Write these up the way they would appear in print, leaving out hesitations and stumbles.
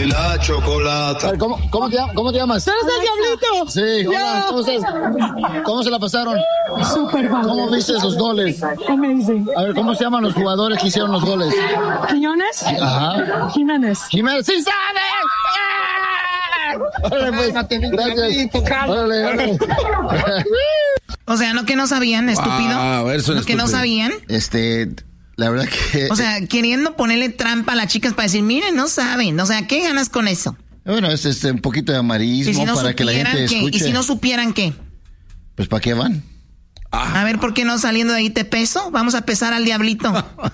y la chocolata. A ver, ¿cómo te llamas? ¿Eres el Diablito? Sí, hola, ¿cómo estás? ¿Cómo se la pasaron? Súper mal. ¿Cómo viste los goles? Amazing. A ver, ¿cómo se llaman los jugadores que hicieron los goles? ¿Quiñones? Ajá. Jiménez. Jiménez, ¡sí sabe! Órale, pues, gracias. Órale. O sea, ¿no que no sabían, estúpido? ¿No que no sabían? La verdad que... O sea, queriendo ponerle trampa a las chicas para decir, miren, no saben. O sea, ¿qué ganas con eso? Bueno, es un poquito de amarillismo para que la gente escuche. ¿Y si no supieran qué? Pues, ¿para qué van? A ver, ¿por qué no saliendo de ahí te peso? Vamos a pesar al Diablito.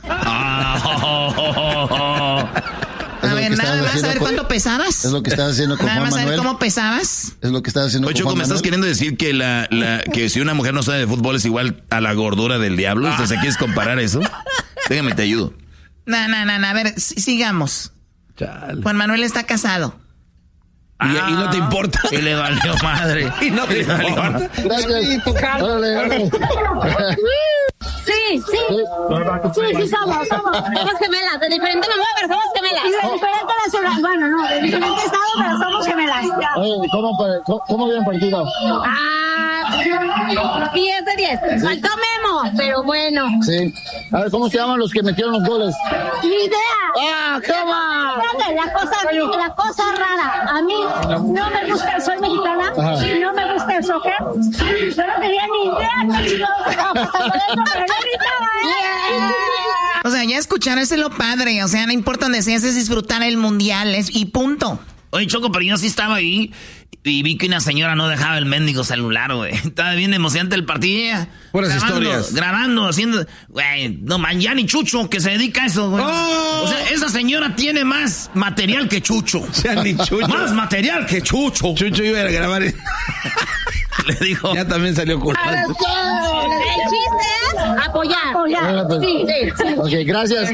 A ver, nada más, a ver cuánto pesabas. Es lo que estás haciendo con Juan Manuel. Nada más a ver cómo pesabas. Es lo que estás haciendo con Juan Manuel. ¿me estás queriendo decir que que si una mujer no sabe de fútbol es igual a la gordura del diablo? O sea, ¿quieres comparar eso? Déjame, te ayudo. No, a ver, sigamos. Chale. Juan Manuel está casado. ¿Y no te importa? Y le valió madre. ¿Y no te importa? Gracias. Órale. Sí, somos gemelas, de diferente mamá, pero somos gemelas. Y de diferente nacionalidad, bueno, no, de diferente estado, pero somos gemelas. ¿Cómo vieron partido? 10 de 10. Faltó Memo, pero bueno. Sí. A ver, ¿cómo se llaman los que metieron los goles? ¡Ni idea! ¡Come on! La cosa rara. A mí no me gusta, soy mexicana, y no me gusta el soccer. Yo no tenía ni idea que estaba pasando esto, pero yo gritaba, O sea, ya escuchar es lo padre. O sea, no importa donde seas, es disfrutar el mundial y punto. Oye, Choco, pero yo sí estaba ahí y vi que una señora no dejaba el mendigo celular, güey. Estaba bien emocionante el partido. Puras historias. Grabando, haciendo... Güey, no, man, ya ni Chucho, que se dedica a eso, güey. ¡Oh! O sea, esa señora tiene más material que Chucho. Ya ni Chucho. Más material que Chucho. Chucho iba a grabar. Le dijo... Ya también salió culpable. El chiste es apoyar. Sí. Ok, gracias.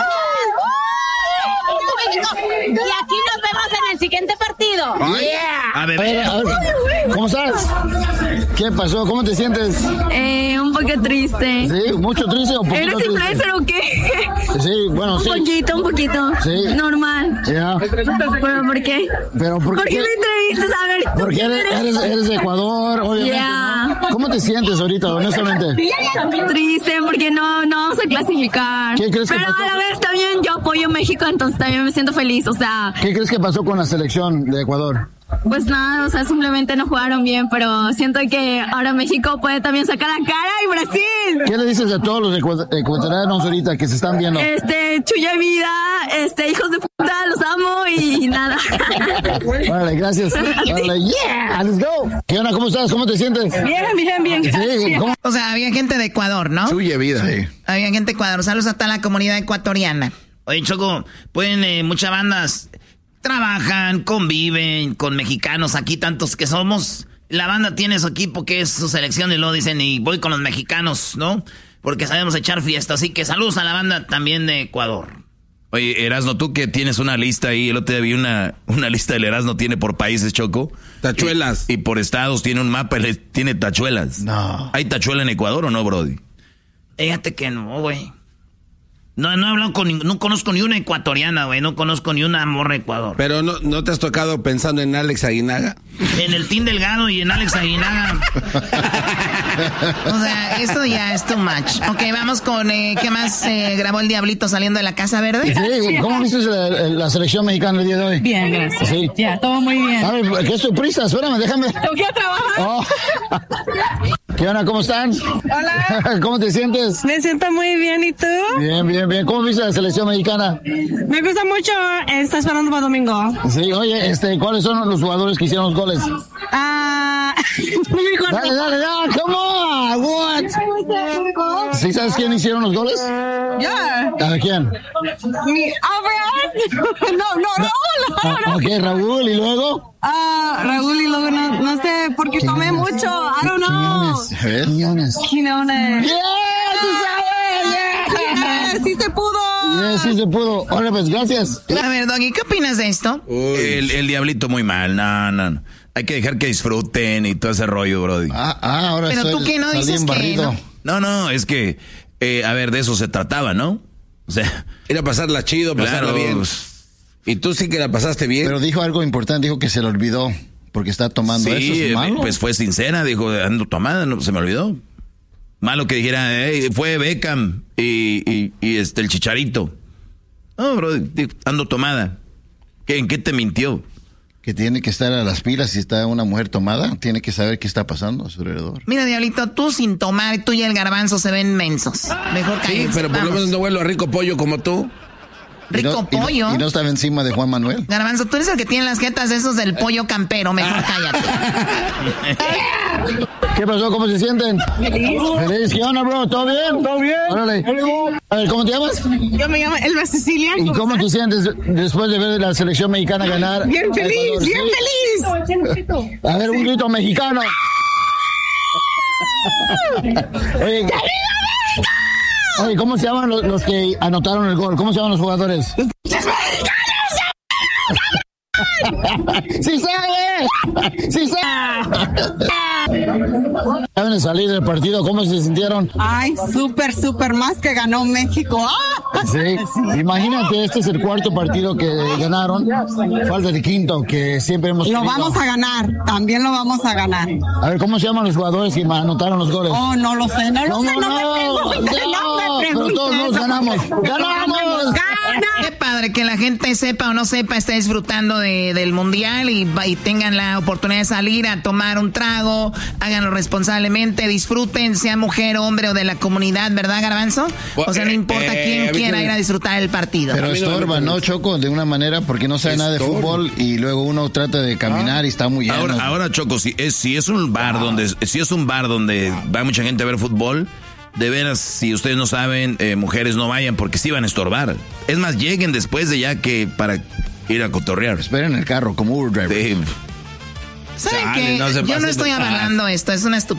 Y aquí nos vemos en el siguiente partido. A ver. ¿Cómo estás? ¿Qué pasó? ¿Cómo te sientes? Un poco triste. ¿Sí? ¿Mucho triste o poquito ¿Eres triste? influencer o qué? Sí, bueno, sí. Un poquito. Sí. Normal. Ya. ¿Pero por qué? ¿Pero por qué? ¿Por qué me entrevistas? A ver, Porque eres de Ecuador, obviamente, ¿no? ¿Cómo te sientes ahorita, honestamente? Triste porque no vamos a clasificar. ¿Qué crees que Pero pasó? a la vez también yo apoyo a México, entonces también me siento feliz, o sea... ¿Qué crees que pasó con la selección de Ecuador? Pues nada, o sea, simplemente no jugaron bien, pero siento que ahora México puede también sacar la cara y Brasil. ¿Qué le dices a todos los ecuatorianos ahorita que se están viendo? Chuya vida, hijos de puta, los amo y nada. Vale, gracias. Vale, yeah, let's go. ¿Qué onda? ¿Cómo estás? ¿Cómo te sientes? Bien. Sí, ¿cómo? O sea, había gente de Ecuador, ¿no? Chuya vida. Sí. Había gente de Ecuador. Saludos a toda la comunidad ecuatoriana. Oye, Choco, muchas bandas trabajan, conviven con mexicanos aquí, tantos que somos. La banda tiene su equipo que es su selección y luego dicen, y voy con los mexicanos, ¿no? Porque sabemos echar fiesta. Así que saludos a la banda también de Ecuador. Oye, Erasno, tú que tienes una lista ahí, el otro día vi una lista del Erasno, tiene por países, Choco. Tachuelas. Y por estados tiene un mapa, tiene tachuelas. No. ¿Hay tachuela en Ecuador o no, Brody? Fíjate que no, güey. No he hablado no conozco ni una ecuatoriana, güey. No conozco ni una morra de Ecuador. Pero no te has tocado pensando en Alex Aguinaga. En el Team Delgado y en Alex Aguinaga. O sea, esto ya es too much. Ok, vamos con, ¿qué más grabó el Diablito saliendo de la Casa Verde? Sí, ¿cómo viste la selección mexicana el día de hoy? Bien, gracias. Sí. Ya, todo muy bien. A ver, qué sorpresa, espérame, déjame. Tengo que ir a trabajar. Oh. ¿Qué onda? ¿Cómo están? Hola. ¿Cómo te sientes? Me siento muy bien, ¿y tú? Bien. ¿Cómo viste la selección mexicana? Me gusta mucho, está esperando para domingo. Sí, oye, ¿cuáles son los jugadores que hicieron los goles? No me acuerdo. Dale, come on, what? ¿Sí sabes quién hicieron los goles? Ya. ¿A quién? No. Ok, Raúl, ¿y luego? Raúl, y luego no sé, porque tomé mucho, I don't know. Quiñones. Quiñones. ¡Yeah! ¡Tú sabes! Sí se pudo. Sí se pudo. Hola, pues, gracias. A ver, Doggy, ¿qué opinas de esto? El Diablito muy mal, no. Hay que dejar que disfruten y todo ese rollo, Brody. Ahora pero tú qué no dices que No, es que, a ver, de eso se trataba, ¿no? O sea, ir a pasarla chido, pasarla bien. Y tú sí que la pasaste bien. Pero dijo algo importante, dijo que se le olvidó porque está tomando. Sí, ¿Eso es malo? pues fue sincera, dijo, ando tomada, no, se me olvidó. Malo que dijera, fue Beckham y el Chicharito. No, bro, ando tomada. ¿En qué te mintió? Que tiene que estar a las pilas. Si está una mujer tomada, tiene que saber qué está pasando a su alrededor. Mira, Diablito, tú sin tomar, tú y el Garbanzo se ven mensos. Mejor Sí, cállense. pero por lo menos no huelo a rico pollo como tú. Rico pollo. Y no estaba encima de Juan Manuel. Garbanzo, tú eres el que tiene las jetas esos del pollo campero. Mejor cállate. ¿Qué pasó? ¿Cómo se sienten? Feliz. ¿Qué onda, bro? ¿Todo bien? ¿Todo bien? Órale. A ver, ¿cómo te llamas? Yo me llamo Elba Cecilia. ¿Y cómo te sientes después de ver la selección mexicana ganar? Bien feliz, Ecuador? bien feliz. A ver, un grito mexicano. Oye, ¿cómo se llaman los que anotaron el gol? ¿Cómo se llaman los jugadores? ¡Sí sabe! ¡Sí sabe! Saben de salir del partido, ¿cómo se sintieron? Ay, súper más que ganó México. ¡Ah! Sí, imagínate, este es el cuarto partido que ganaron. Falta el quinto, que siempre hemos Lo tenido. vamos a ganar, también lo vamos a ganar. A ver, ¿cómo se llaman los jugadores que anotaron los goles? Oh, no lo sé, no me preguntes, pero todos nos ganamos. ¡Ganamos! Qué padre que la gente sepa o no sepa, esté disfrutando del mundial y tengan la oportunidad de salir a tomar un trago, háganlo responsablemente, disfruten, sea mujer, hombre o de la comunidad, ¿verdad, Garbanzo? O sea, no importa quién quiera ir a disfrutar el partido. Pero estorba, ¿no, Choco? De una manera, porque no sabe nada de fútbol y luego uno trata de caminar y está muy lleno. Ahora, Choco, si es un bar donde va mucha gente a ver fútbol, de veras, si ustedes no saben, mujeres no vayan porque sí van a estorbar. Es más, lleguen después de ya que para ir a cotorrear. Esperen el carro como Uber driver. ¿Saben qué? Yo no estoy avalando esto, es una estupidez.